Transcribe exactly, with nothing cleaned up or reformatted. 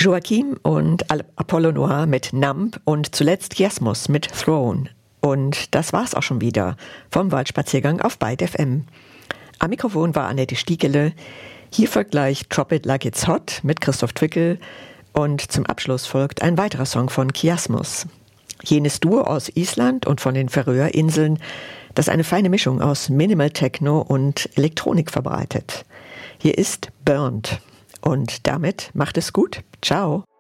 Joachim und Apollo Noir mit Numb und zuletzt Chiasmus mit Throne. Und das war's auch schon wieder vom Waldspaziergang auf Byte F M. Am Mikrofon war Annette Stiegele. Hier folgt gleich Drop It Like It's Hot mit Christoph Twickel. Und zum Abschluss folgt ein weiterer Song von Chiasmus. Jenes Duo aus Island und von den Färöerinseln, das eine feine Mischung aus Minimal Techno und Elektronik verbreitet. Hier ist Burnt. Und damit macht es gut. Ciao.